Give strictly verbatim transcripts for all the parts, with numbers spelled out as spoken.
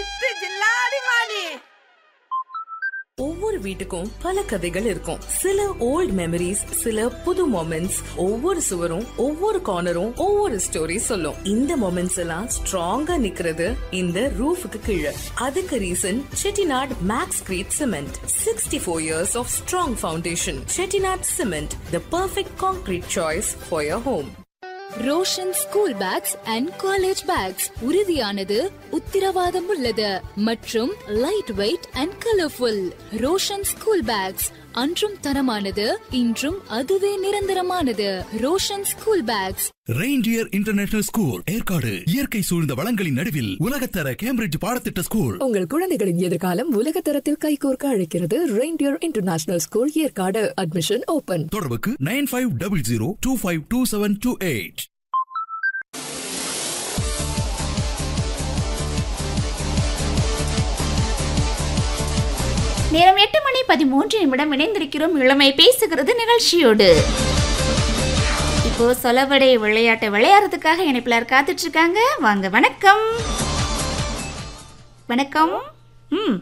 செத்து ஜில்லாடி மாணி. ஒவ்வொரு வீட்டுக்கும் பல கதைகள் இருக்கும். சில ஓல்ட் மெமரிஸ், சில புது மொமெண்ட்ஸ். ஒவ்வொரு சுவரும் ஒவ்வொரு கார்னரும் ஒவ்வொரு ஸ்டோரி சொல்லும். இந்த மொமெண்ட்ஸ் எல்லாம் ஸ்ட்ராங்கா நிக்கிறது இந்த ரூஃபுக்கு கீழே. அதுக்கு reason Chettinad maths greet cement. Sixty four years of strong foundation. Chettinad cement, the perfect concrete choice for your home. Roshan school packs and college bags உறுதியானது, உத்திரவாதம் உள்ளது மற்றும் light weight and colourful. Roshan school packs அன்றும் தரமானது, இன்றும் அதுவே நிரந்தரமானது. Roshan school packs. Reindeer international school Yercaud இயற்கை சூழ்ந்த வளங்களின் நடுவில் உலகத்தர கேம்பிரிட்ஜ் பாடத்திட்ட ஸ்கூல். உங்கள் குழந்தைகளின் எதிர்காலம் உலகத்தரத்தில் கைகோர்க்க அழைக்கிறது reindeer international school Yercaud. Admission open. தொடர்புக்கு nine five double zero two five two seven two eight. நேரம் எட்டு மணி பதிமூன்று நிமிடம். இணைந்திருக்கிறோம் இளமை பேசுகிறது நிகழ்ச்சியோடு. இப்போ சொலவடை விளையாட்டை விளையாடுறதுக்காக இணைப்பிலார் காத்துட்டு இருக்காங்க. வாங்க. வணக்கம். வணக்கம். ம்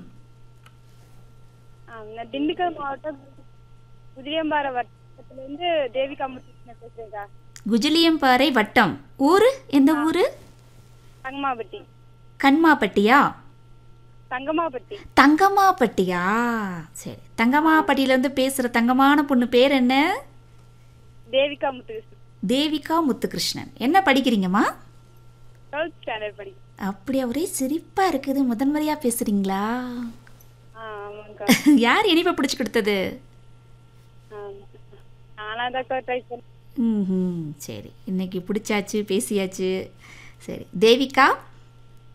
திண்டுக்கல் மாவட்டம் குஜிலியம்பாறை வட்டத்திலிருந்து தேவிகா முத்துகிருஷ்ணன் பேசுறேங்க. குஜிலியம்பாறை வட்டம். ஊரு எந்த ஊரு? தங்கமாபட்டி. கண்மாப்பட்டியா? தங்கமாபட்டி. தங்கமாப்பட்டியா? சரி. தங்கமாப்பட்டியிலேருந்து பேசுகிற தங்கமான பொண்ணு பேர் என்ன? தேவிகா முத்துகிருஷ்ணன். தேவிகா முத்துகிருஷ்ணன். என்ன படிக்கிறீங்கம்மா? டுவெல்த் ஸ்டாண்டர்ட் படிக்கிறேன். அப்படியா? ஒரே சிரிப்பாக இருக்குது. முதன்முறையாக பேசுகிறீங்களா? யார் இனிப்பை பிடிச்சி கொடுத்தது? ம் சரி. இன்னைக்கு பிடிச்சாச்சு, பேசியாச்சு. சரி தேவிகா,